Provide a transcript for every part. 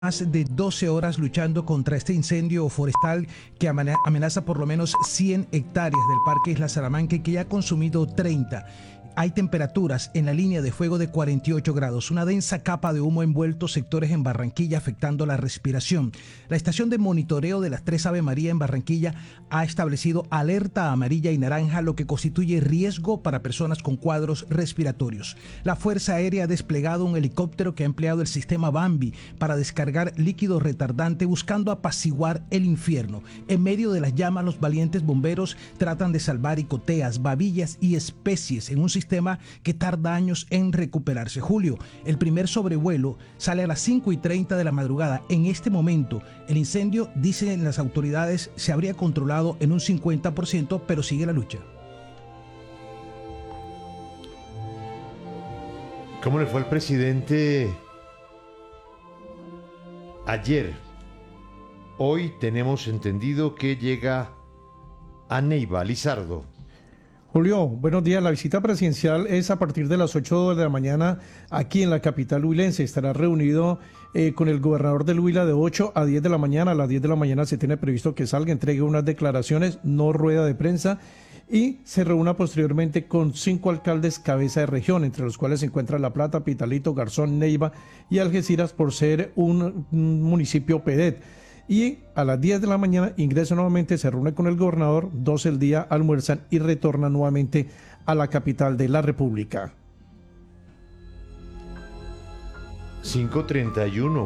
más de 12 horas luchando contra este incendio forestal que amenaza por lo menos 100 hectáreas del Parque Isla Salamanca y que ya ha consumido 30. Hay temperaturas en la línea de fuego de 48 grados, una densa capa de humo envuelto sectores en Barranquilla afectando la respiración. La estación de monitoreo de las 3 Ave María en Barranquilla ha establecido alerta amarilla y naranja, lo que constituye riesgo para personas con cuadros respiratorios. La Fuerza Aérea ha desplegado un helicóptero que ha empleado el sistema Bambi para descargar líquido retardante buscando apaciguar el infierno. En medio de las llamas, los valientes bomberos tratan de salvar icoteas, babillas y especies en un sistema que tarda años en recuperarse. Julio, el primer sobrevuelo sale a las 5:30 de la madrugada. En este momento, el incendio, dicen las autoridades, se habría controlado en un 50%, pero sigue la lucha. ¿Cómo le fue al presidente ayer? Hoy tenemos entendido que llega a Neiva. Lizardo. Julio, buenos días. La visita presidencial es a partir de las 8 de la mañana aquí en la capital huilense. Estará reunido con el gobernador del Huila de 8 a 10 de la mañana. A las 10 de la mañana se tiene previsto que salga, entregue unas declaraciones, no rueda de prensa, y se reúna posteriormente con 5 alcaldes cabeza de región, entre los cuales se encuentran La Plata, Pitalito, Garzón, Neiva y Algeciras, por ser un municipio PEDET. Y a las 10 de la mañana ingresa nuevamente, se reúne con el gobernador, 12 del día almuerzan y retorna nuevamente a la capital de la República. 5:31.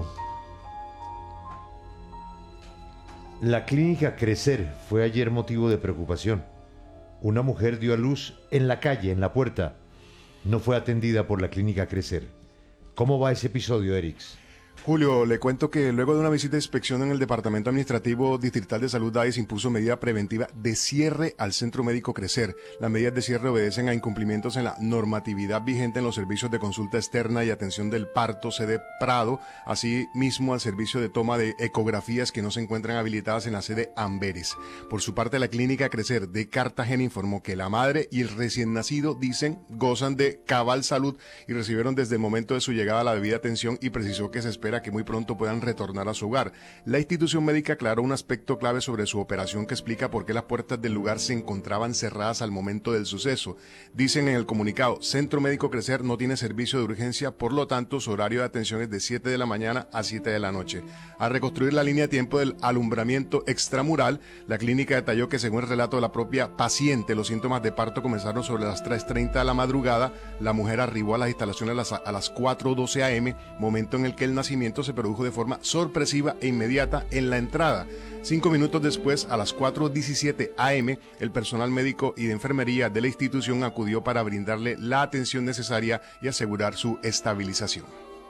La clínica Crecer fue ayer motivo de preocupación. Una mujer dio a luz en la calle, en la puerta. No fue atendida por la clínica Crecer. ¿Cómo va ese episodio, Erix? Julio, le cuento que luego de una visita de inspección en el Departamento Administrativo Distrital de Salud, DAIS impuso medida preventiva de cierre al Centro Médico Crecer. Las medidas de cierre obedecen a incumplimientos en la normatividad vigente en los servicios de consulta externa y atención del parto, sede Prado, así mismo al servicio de toma de ecografías que no se encuentran habilitadas en la sede Amberes. Por su parte, la clínica Crecer de Cartagena informó que la madre y el recién nacido, dicen, gozan de cabal salud y recibieron desde el momento de su llegada la debida atención, y precisó que se espera que muy pronto puedan retornar a su hogar. La institución médica aclaró un aspecto clave sobre su operación que explica por qué las puertas del lugar se encontraban cerradas al momento del suceso. Dicen en el comunicado: Centro Médico Crecer no tiene servicio de urgencia, por lo tanto su horario de atención es de 7 de la mañana a 7 de la noche. Al reconstruir la línea de tiempo del alumbramiento extramural, la clínica detalló que, según el relato de la propia paciente, los síntomas de parto comenzaron sobre las 3:30 de la madrugada. La mujer arribó a las instalaciones a las 4:12 am, momento en el que el nacimiento se produjo de forma sorpresiva e inmediata en la entrada. 5 minutos después, a las 4:17 am, el personal médico y de enfermería de la institución acudió para brindarle la atención necesaria y asegurar su estabilización.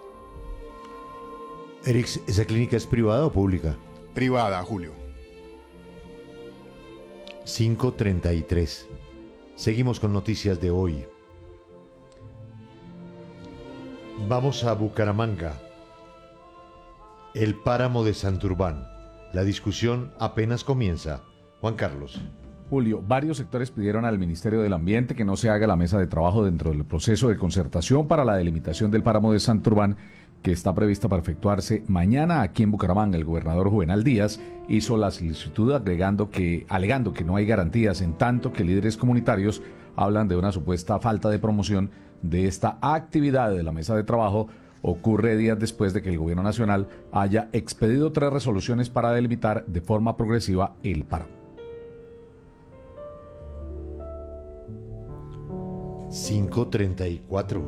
Erix, ¿esa clínica es privada o pública? Privada, Julio. 5:33. Seguimos con noticias de hoy. Vamos a Bucaramanga. El páramo de Santurbán. La discusión apenas comienza. Juan Carlos. Julio, varios sectores pidieron al Ministerio del Ambiente que no se haga la mesa de trabajo dentro del proceso de concertación para la delimitación del páramo de Santurbán, que está prevista para efectuarse mañana aquí en Bucaramanga. El gobernador Juvenal Díaz hizo la solicitud alegando que no hay garantías, en tanto que líderes comunitarios hablan de una supuesta falta de promoción de esta actividad de la mesa de trabajo. Ocurre días después de que el gobierno nacional haya expedido 3 resoluciones para delimitar de forma progresiva el páramo. 5:34.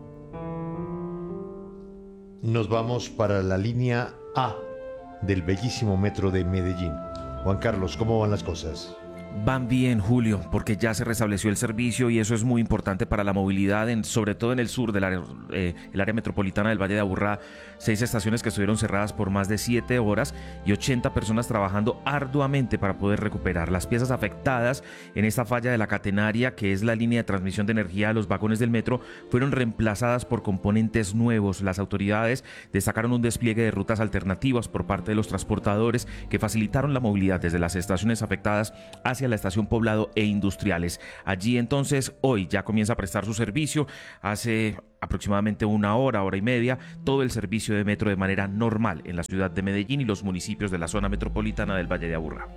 Nos vamos para la línea A del bellísimo metro de Medellín. Juan Carlos, ¿cómo van las cosas? Van bien, Julio, porque ya se restableció el servicio y eso es muy importante para la movilidad, sobre todo en el sur del área, el área metropolitana del Valle de Aburrá. 6 estaciones que estuvieron cerradas por más de 7 horas y 80 personas trabajando arduamente para poder recuperar las piezas afectadas en esta falla de la catenaria, que es la línea de transmisión de energía a los vagones del metro. Fueron reemplazadas por componentes nuevos. Las autoridades destacaron un despliegue de rutas alternativas por parte de los transportadores que facilitaron la movilidad desde las estaciones afectadas hasta hacia la estación Poblado e Industriales. Allí entonces hoy ya comienza a prestar su servicio. Hace aproximadamente una hora y media, todo el servicio de metro de manera normal en la ciudad de Medellín y los municipios de la zona metropolitana del Valle de Aburrá.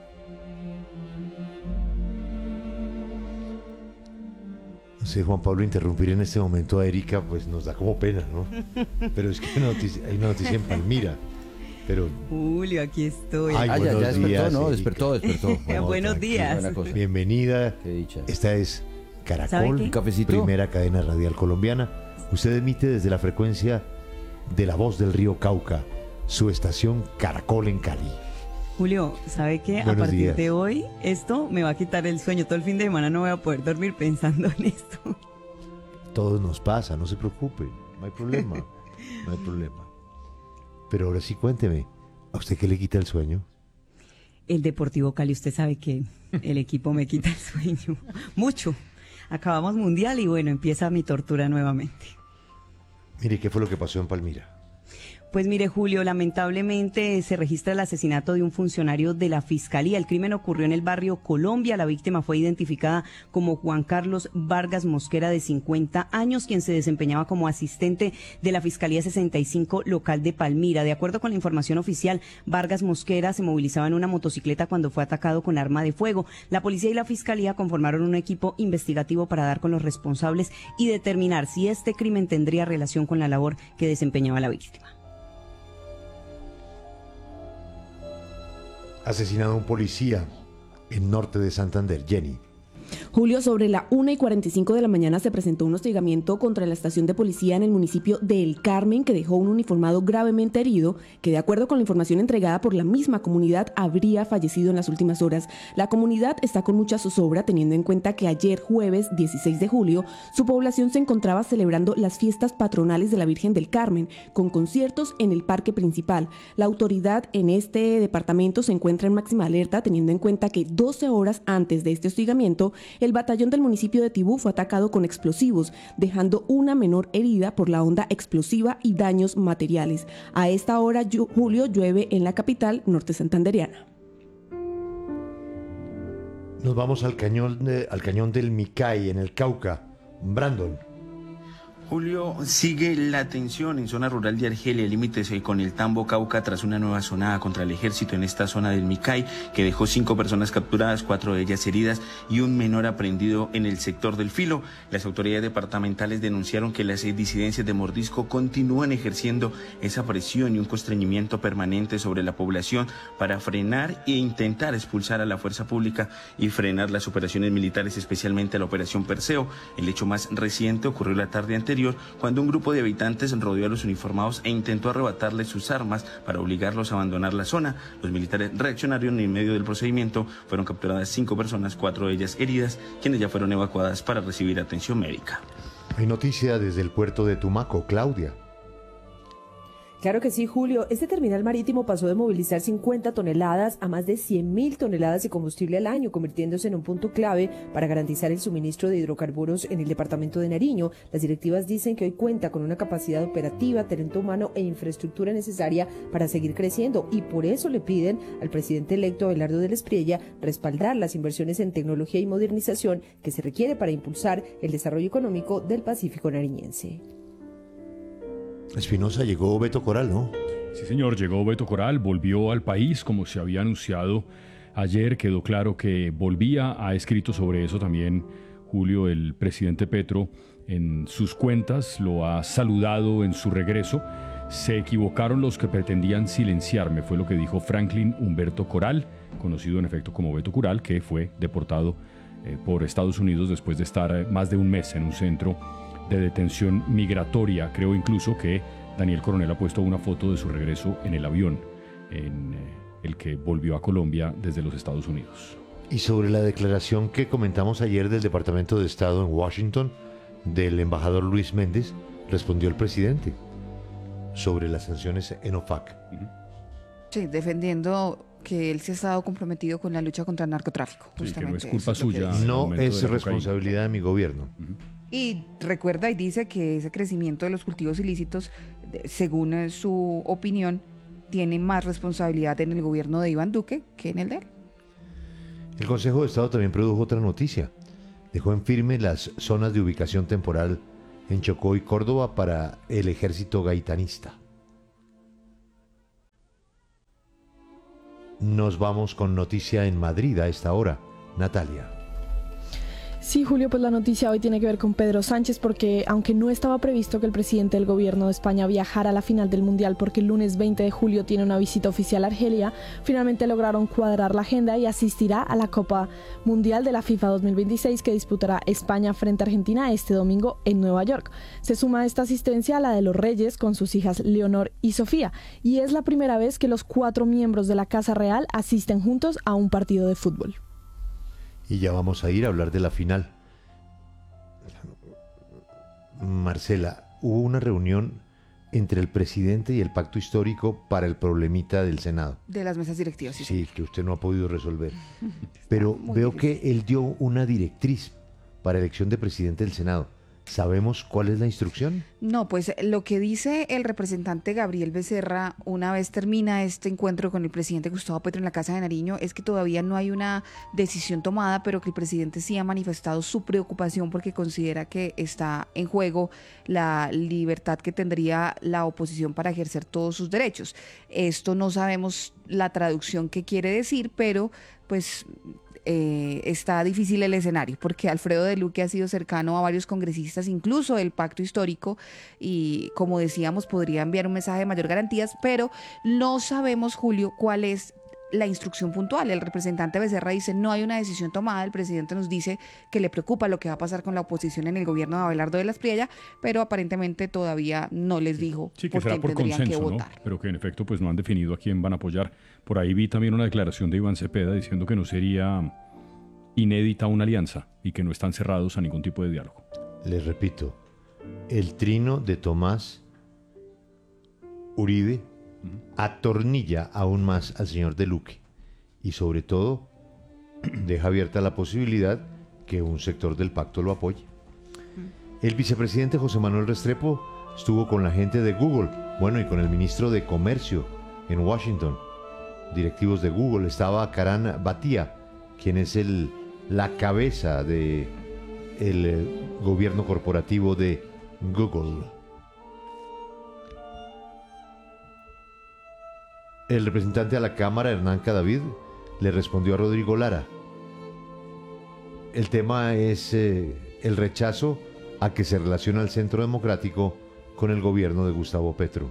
No sé, Juan Pablo, interrumpir en este momento a Erika, pues nos da como pena, ¿no? Pero es que hay una noticia en Palmira. Pero... Julio, aquí estoy. Ay, ya buenos despertó, días, ¿no? Erika. Despertó. Bueno, Buenos tranquila, días. buena cosa. Bienvenida. Qué dicha. Esta es ¿Sabe Caracol, qué? ¿Un cafecito? primera cadena radial colombiana. Usted emite desde la frecuencia de La Voz del Río Cauca, su estación Caracol en Cali. Julio, ¿sabe qué? A Buenos partir días. de hoy, esto me va a quitar el sueño. Todo el fin de semana no voy a poder dormir pensando en esto. Todo nos pasa, no se preocupe, no hay problema, no hay problema. Pero ahora sí cuénteme, ¿a usted qué le quita el sueño? El Deportivo Cali, usted sabe que el equipo me quita el sueño. Mucho. Acabamos mundial y bueno, empieza mi tortura nuevamente. Mire, ¿qué fue lo que pasó en Palmira? Pues mire, Julio, lamentablemente se registra el asesinato de un funcionario de la Fiscalía. El crimen ocurrió en el barrio Colombia. La víctima fue identificada como Juan Carlos Vargas Mosquera, de 50 años, quien se desempeñaba como asistente de la Fiscalía 65 local de Palmira. De acuerdo con la información oficial, Vargas Mosquera se movilizaba en una motocicleta cuando fue atacado con arma de fuego. La policía y la Fiscalía conformaron un equipo investigativo para dar con los responsables y determinar si este crimen tendría relación con la labor que desempeñaba la víctima. Asesinado un policía en norte de Santander, Jenny. Julio, sobre la 1:45 de la mañana se presentó un hostigamiento contra la estación de policía en el municipio de El Carmen, que dejó un uniformado gravemente herido, que de acuerdo con la información entregada por la misma comunidad habría fallecido en las últimas horas. La comunidad está con mucha zozobra, teniendo en cuenta que ayer jueves 16 de julio su población se encontraba celebrando las fiestas patronales de la Virgen del Carmen, con conciertos en el parque principal. La autoridad en este departamento se encuentra en máxima alerta, teniendo en cuenta que 12 horas antes de este hostigamiento, el batallón del municipio de Tibú fue atacado con explosivos, dejando una menor herida por la onda explosiva y daños materiales. A esta hora, Julio, llueve en la capital norte santandereana. Nos vamos al cañón del Micay, en el Cauca. Brandon. Julio, sigue la tensión en zona rural de Argelia, límites con el Tambo Cauca, tras una nueva sonada contra el ejército en esta zona del Micay, que dejó 5 personas capturadas, 4 de ellas heridas y un menor aprehendido en el sector del Filo. Las autoridades departamentales denunciaron que las disidencias de Mordisco continúan ejerciendo esa presión y un constreñimiento permanente sobre la población para frenar e intentar expulsar a la fuerza pública y frenar las operaciones militares, especialmente la operación Perseo. El hecho más reciente ocurrió la tarde anterior, cuando un grupo de habitantes rodeó a los uniformados e intentó arrebatarles sus armas para obligarlos a abandonar la zona. Los militares reaccionaron y en medio del procedimiento fueron capturadas 5 personas, 4 de ellas heridas, quienes ya fueron evacuadas para recibir atención médica. Hay noticia desde el puerto de Tumaco, Claudia. Claro que sí, Julio. Este terminal marítimo pasó de movilizar 50 toneladas a más de 100.000 toneladas de combustible al año, convirtiéndose en un punto clave para garantizar el suministro de hidrocarburos en el departamento de Nariño. Las directivas dicen que hoy cuenta con una capacidad operativa, talento humano e infraestructura necesaria para seguir creciendo, y por eso le piden al presidente electo Abelardo del Espriella respaldar las inversiones en tecnología y modernización que se requiere para impulsar el desarrollo económico del Pacífico nariñense. Espinosa, llegó Beto Coral, ¿no? Sí, señor, llegó Beto Coral, volvió al país como se había anunciado ayer. Quedó claro que volvía, ha escrito sobre eso también Julio, el presidente Petro, en sus cuentas, lo ha saludado en su regreso. Se equivocaron los que pretendían silenciarme, fue lo que dijo Franklin Humberto Coral, conocido en efecto como Beto Coral, que fue deportado por Estados Unidos después de estar más de un mes en un centro de detención migratoria. Creo incluso que Daniel Coronel ha puesto una foto de su regreso en el avión en el que volvió a Colombia desde los Estados Unidos. Y sobre la declaración que comentamos ayer del Departamento de Estado en Washington, del embajador Luis Méndez, respondió el presidente sobre las sanciones en OFAC. Sí, defendiendo que él se ha estado comprometido con la lucha contra el narcotráfico. Sí, que no es culpa suya. No es responsabilidad de mi gobierno. Y recuerda y dice que ese crecimiento de los cultivos ilícitos, según su opinión, tiene más responsabilidad en el gobierno de Iván Duque que en el de él. El Consejo de Estado también produjo otra noticia. Dejó en firme las zonas de ubicación temporal en Chocó y Córdoba para el ejército gaitanista. Nos vamos con noticia en Madrid a esta hora. Natalia. Sí, Julio, pues la noticia hoy tiene que ver con Pedro Sánchez porque aunque no estaba previsto que el presidente del gobierno de España viajara a la final del Mundial porque el lunes 20 de julio tiene una visita oficial a Argelia, finalmente lograron cuadrar la agenda y asistirá a la Copa Mundial de la FIFA 2026 que disputará España frente a Argentina este domingo en Nueva York. Se suma a esta asistencia a la de los Reyes con sus hijas Leonor y Sofía y es la primera vez que los 4 miembros de la Casa Real asisten juntos a un partido de fútbol. Y ya vamos a ir a hablar de la final. Marcela, hubo una reunión entre el presidente y el pacto histórico para el problemita del Senado. De las mesas directivas. Sí, que usted no ha podido resolver. Pero veo que él dio una directriz para elección de presidente del Senado. ¿Sabemos cuál es la instrucción? No, pues lo que dice el representante Gabriel Becerra una vez termina este encuentro con el presidente Gustavo Petro en la Casa de Nariño es que todavía no hay una decisión tomada, pero que el presidente sí ha manifestado su preocupación porque considera que está en juego la libertad que tendría la oposición para ejercer todos sus derechos. Esto no sabemos la traducción que quiere decir, pero pues está difícil el escenario porque Alfredo de Luque ha sido cercano a varios congresistas, incluso del pacto histórico, y como decíamos podría enviar un mensaje de mayor garantías, pero no sabemos, Julio, cuál es la instrucción puntual. El representante Becerra dice no hay una decisión tomada, el presidente nos dice que le preocupa lo que va a pasar con la oposición en el gobierno de Abelardo de la Espriella, pero aparentemente todavía no les dijo sí, que por quién tendrían consenso, que votar. ¿no? Pero que en efecto pues no han definido a quién van a apoyar. Por ahí vi también una declaración de Iván Cepeda diciendo que no sería inédita una alianza y que no están cerrados a ningún tipo de diálogo. Les repito, el trino de Tomás Uribe atornilla aún más al señor de Luque y sobre todo deja abierta la posibilidad que un sector del pacto lo apoye. El vicepresidente José Manuel Restrepo estuvo con la gente de Google, bueno, y con el ministro de Comercio en Washington. Directivos de Google, estaba Karan Bhatia, quien es la cabeza de el gobierno corporativo de Google. El representante a la Cámara, Hernán Cadavid, le respondió a Rodrigo Lara. El tema es el rechazo a que se relaciona al Centro Democrático con el gobierno de Gustavo Petro.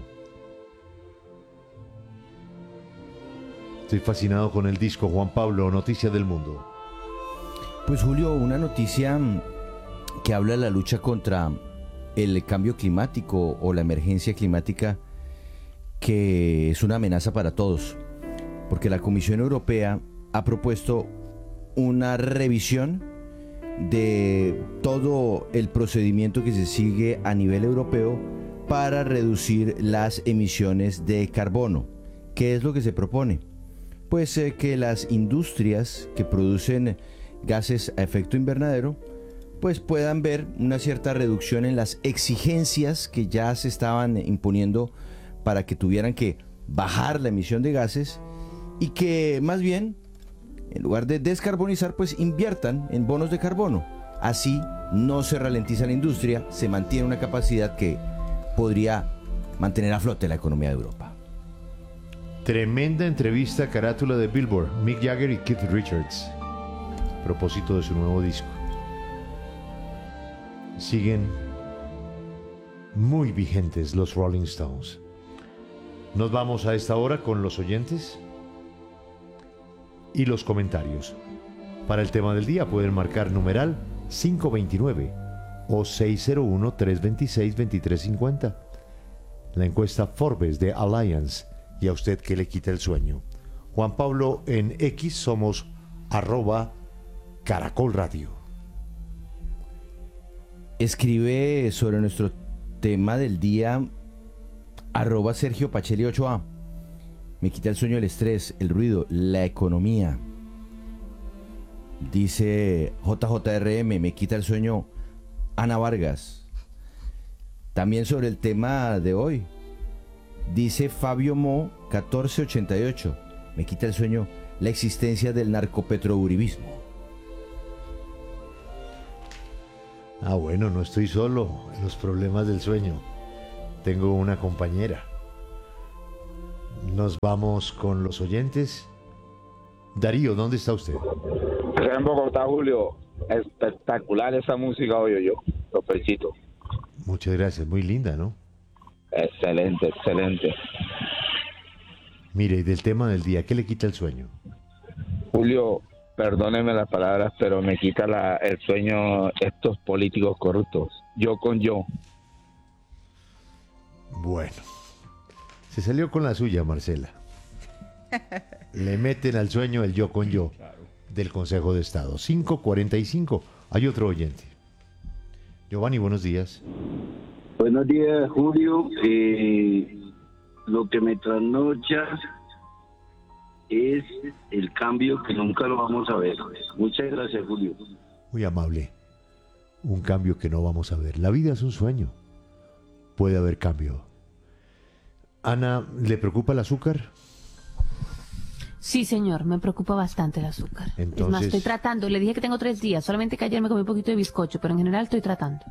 Estoy fascinado con el disco. Juan Pablo, Noticias del Mundo. Pues Julio, una noticia que habla de la lucha contra el cambio climático o la emergencia climática, que es una amenaza para todos, porque la Comisión Europea ha propuesto una revisión de todo el procedimiento que se sigue a nivel europeo para reducir las emisiones de carbono. ¿Qué es lo que se propone? Pues que las industrias que producen gases a efecto invernadero pues puedan ver una cierta reducción en las exigencias que ya se estaban imponiendo para que tuvieran que bajar la emisión de gases y que más bien en lugar de descarbonizar pues inviertan en bonos de carbono. Así no se ralentiza la industria, se mantiene una capacidad que podría mantener a flote la economía de Europa. Tremenda entrevista carátula de Billboard, Mick Jagger y Keith Richards, a propósito de su nuevo disco. Siguen muy vigentes los Rolling Stones. Nos vamos a esta hora con los oyentes y los comentarios. Para el tema del día pueden marcar numeral 529 o 601-326-2350. La encuesta Forbes de Alliance. ¿Y a usted qué le quita el sueño? Juan Pablo, en X somos @Caracol Radio. Escribe sobre nuestro tema del día @Sergio Pacheli 8A. Me quita el sueño el estrés, el ruido, la economía. Dice JJRM, me quita el sueño Ana Vargas. También sobre el tema de hoy, dice Fabio Mo 1488, me quita el sueño la existencia del narcopetrouribismo. Ah, bueno, no estoy solo en los problemas del sueño. Tengo una compañera. Nos vamos con los oyentes. Darío, ¿dónde está usted? En Bogotá, Julio. Espectacular esa música, oye yo. Los pechitos. Muchas gracias, muy linda, ¿no? Excelente, excelente. Mire, y del tema del día, ¿qué le quita el sueño? Julio, perdóneme las palabras, pero me quita el sueño estos políticos corruptos. Yo con yo. Bueno, se salió con la suya, Marcela. Le meten al sueño el yo con yo del Consejo de Estado. 5:45. Hay otro oyente. Giovanni, buenos días. Buenos días, Julio. Lo que me trasnocha es el cambio que nunca lo vamos a ver. Muchas gracias, Julio. Muy amable. Un cambio que no vamos a ver. La vida es un sueño. Puede haber cambio. Ana, ¿le preocupa el azúcar? Sí, señor, me preocupa bastante el azúcar. Entonces... Es más, estoy tratando. Le dije que tengo 3 días. Solamente que ayer me comí un poquito de bizcocho, pero en general estoy tratando.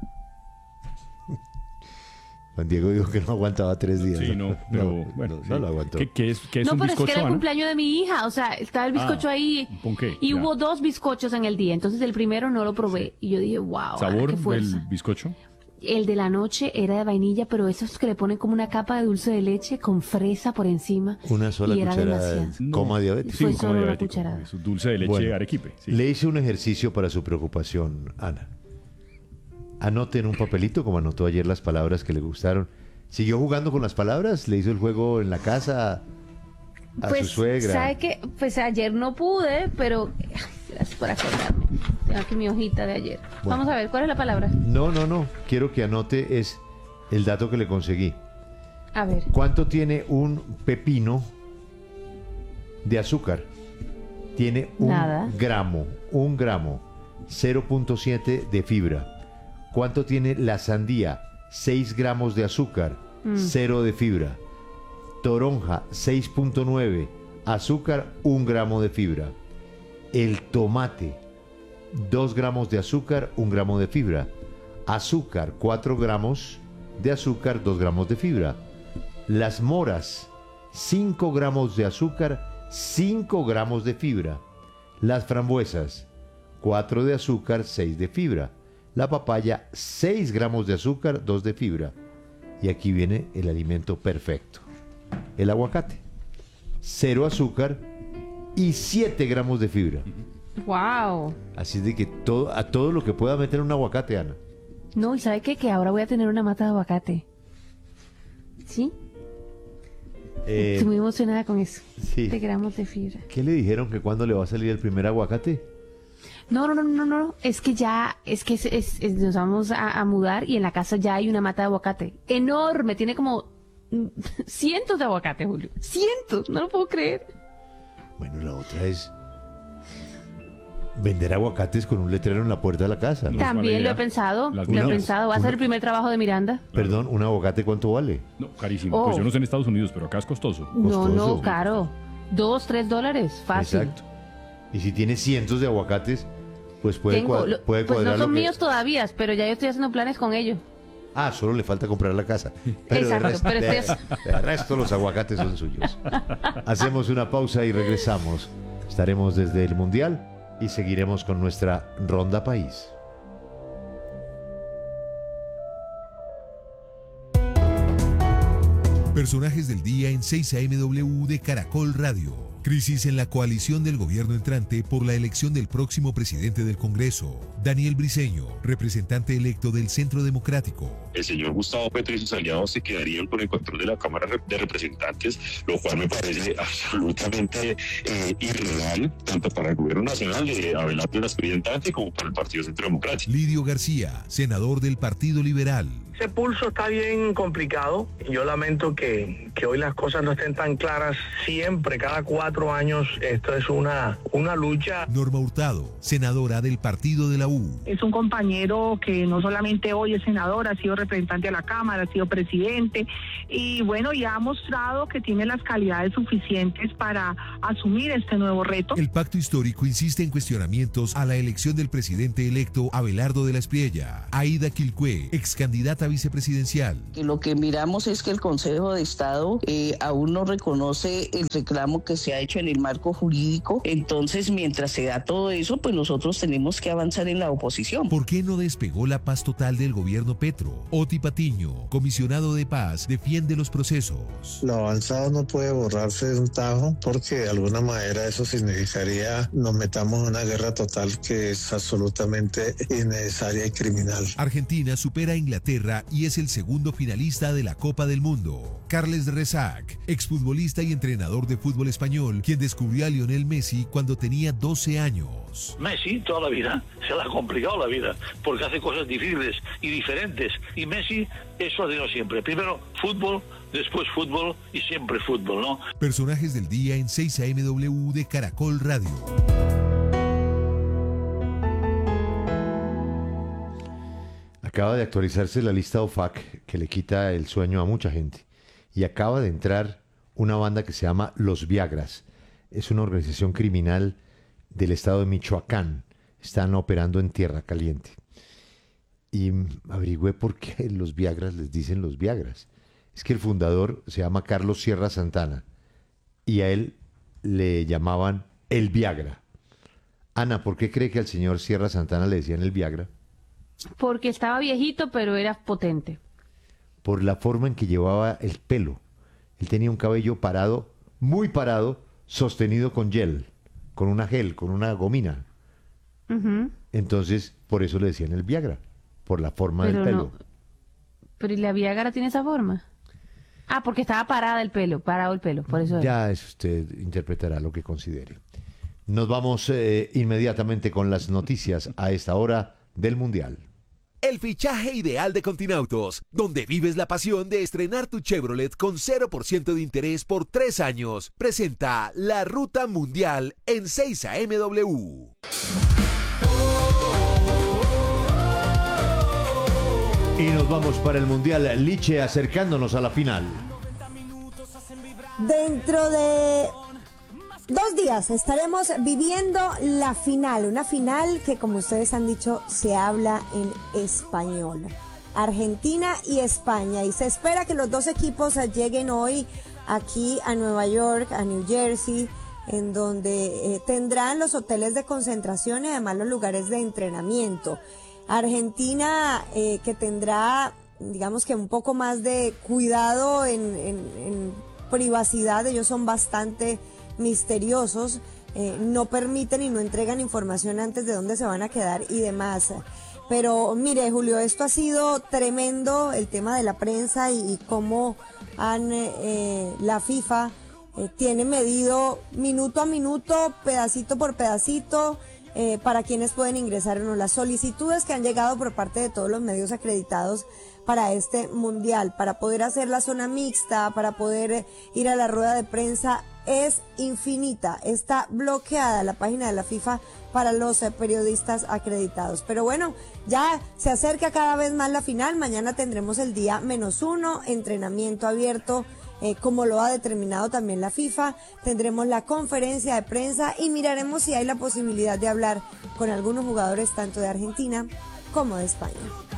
Juan Diego dijo que no aguantaba 3 días. Sí, no, pero bueno, no lo aguantó. ¿Qué es No, un pero bizcocho, es que era el Ana? cumpleaños de mi hija. O sea, estaba el bizcocho ahí. ¿Con qué? Y Ya. hubo 2 bizcochos en el día. Entonces el primero no lo probé. Y yo dije, wow, ¿Sabor qué fuerza. del bizcocho? El de la noche era de vainilla, pero esos que le ponen como una capa de dulce de leche con fresa por encima. Una sola y era cucharada de demasiado. coma diabético. Sí, fue solo una cucharada. Es dulce de leche Bueno, arequipe. Sí. Le hice un ejercicio para su preocupación, Ana. Anote en un papelito, como anotó ayer las palabras que le gustaron. ¿Siguió jugando con las palabras? ¿Le hizo el juego en la casa a su suegra? ¿Sabe qué? Pues ayer no pude, pero... Gracias por acordarme. Tengo aquí mi hojita de ayer. Bueno. Vamos a ver, ¿cuál es la palabra? No. Quiero que anote es el dato que le conseguí. A ver. ¿Cuánto tiene un pepino de azúcar? Tiene Nada. un gramo, 0.7 de fibra. ¿Cuánto tiene la sandía? 6 gramos de azúcar, 0 de fibra. Toronja, 6.9. Azúcar, 1 gramo de fibra. El tomate, 2 gramos de azúcar, 1 gramo de fibra. Azúcar, 4 gramos de azúcar, 2 gramos de fibra. Las moras, 5 gramos de azúcar, 5 gramos de fibra. Las frambuesas, 4 de azúcar, 6 de fibra. La papaya, 6 gramos de azúcar, 2 de fibra. Y aquí viene el alimento perfecto. El aguacate, 0 azúcar y 7 gramos de fibra. ¡Wow! Así de que a todo lo que pueda meter un aguacate, Ana. No, ¿y sabe qué? Que ahora voy a tener una mata de aguacate. ¿Sí? Estoy muy emocionada con eso. Sí. 7 gramos de fibra. ¿Qué le dijeron que cuándo le va a salir el primer aguacate? No. Es que nos vamos a mudar y en la casa ya hay una mata de aguacate. Enorme. Tiene como cientos de aguacates, Julio. Cientos. No lo puedo creer. Bueno, la otra es vender aguacates con un letrero en la puerta de la casa, ¿no? También lo he pensado. Va a ser el primer trabajo de Miranda. Perdón, ¿un aguacate cuánto vale? No, carísimo. Oh. Pues yo no sé en Estados Unidos, pero acá es costoso. No, caro. $2-3, fácil. Exacto. Y si tiene cientos de aguacates, pues puede cuadrar pues no son lo que... míos todavía, pero ya yo estoy haciendo planes con ellos. Ah, solo le falta comprar la casa. Exacto, pero de resto los aguacates son suyos. Hacemos una pausa y regresamos. Estaremos desde el Mundial y seguiremos con nuestra Ronda País. Personajes del día en 6 AMW de Caracol Radio. Crisis en la coalición del gobierno entrante por la elección del próximo presidente del Congreso. Daniel Briceño, representante electo del Centro Democrático. El señor Gustavo Petro y sus aliados se quedarían con el control de la Cámara de Representantes, lo cual me parece absolutamente irreal, tanto para el gobierno nacional de Abelardo Las como para el Partido Centro Democrático. Lidio García, senador del Partido Liberal. Ese pulso está bien complicado. Yo lamento que hoy las cosas no estén tan claras siempre, cada 4 4 años esto es una lucha. Norma Hurtado, senadora del Partido de la U. Es un compañero que no solamente hoy es senador, ha sido representante de la Cámara, ha sido presidente y bueno, ya ha mostrado que tiene las calidades suficientes para asumir este nuevo reto. El pacto histórico insiste en cuestionamientos a la elección del presidente electo Abelardo de la Espriella. Aida Quilcué, ex candidata vicepresidencial. Lo que miramos es que el Consejo de Estado aún no reconoce el reclamo que se ha hecho en el marco jurídico. Entonces, mientras se da todo eso, pues nosotros tenemos que avanzar en la oposición. ¿Por qué no despegó la paz total del gobierno Petro? Oti Patiño, comisionado de paz, defiende los procesos. Lo avanzado no puede borrarse de un tajo porque de alguna manera eso significaría nos metamos en una guerra total que es absolutamente innecesaria y criminal. Argentina supera a Inglaterra y es el segundo finalista de la Copa del Mundo. Carles Rezac, exfutbolista y entrenador de fútbol español, quien descubrió a Lionel Messi cuando tenía 12 años. Messi toda la vida se le ha complicado la vida porque hace cosas difíciles y diferentes, y Messi eso ha tenido siempre. Primero fútbol, después fútbol y siempre fútbol, ¿no? Personajes del día en 6 AMW de Caracol Radio. Acaba de actualizarse la lista OFAC que le quita el sueño a mucha gente. Y acaba de entrar una banda que se llama Los Viagras. Es una organización criminal del estado de Michoacán. Están operando en Tierra Caliente. Y averigüé por qué los Viagras les dicen los Viagras. Es que el fundador se llama Carlos Sierra Santana. Y a él le llamaban el Viagra. Ana, ¿por qué cree que al señor Sierra Santana le decían el Viagra? Porque estaba viejito, pero era potente. Por la forma en que llevaba el pelo. Él tenía un cabello parado, muy parado, sostenido con gel, con una gomina. Uh-huh. Entonces, por eso le decían el Viagra, por la forma Pero del pelo. no. Pero ¿y la Viagra tiene esa forma? Ah, porque estaba parado el pelo, por eso. Ya usted interpretará lo que considere. Nos vamos inmediatamente con las noticias a esta hora del Mundial. El fichaje ideal de Continautos, donde vives la pasión de estrenar tu Chevrolet con 0% de interés por 3 años, presenta la Ruta Mundial en 6 AMW. Y nos vamos para el Mundial, Liche, acercándonos a la final. Dentro de 2 días estaremos viviendo la final, una final que, como ustedes han dicho, se habla en español. Argentina y España, y se espera que los 2 equipos lleguen hoy aquí a Nueva York, a New Jersey, en donde tendrán los hoteles de concentración y además los lugares de entrenamiento. Argentina que tendrá, digamos que un poco más de cuidado en privacidad. Ellos son bastante misteriosos, no permiten y no entregan información antes de dónde se van a quedar y demás. Pero mire, Julio, esto ha sido tremendo, el tema de la prensa y cómo la FIFA tiene medido minuto a minuto, pedacito por pedacito, para quienes pueden ingresar o no. Las solicitudes que han llegado por parte de todos los medios acreditados para este mundial, para poder hacer la zona mixta, para poder ir a la rueda de prensa, es infinita. Está bloqueada la página de la FIFA para los periodistas acreditados. Pero bueno, ya se acerca cada vez más la final. Mañana tendremos el día -1, entrenamiento abierto, como lo ha determinado también la FIFA. Tendremos la conferencia de prensa y miraremos si hay la posibilidad de hablar con algunos jugadores tanto de Argentina como de España.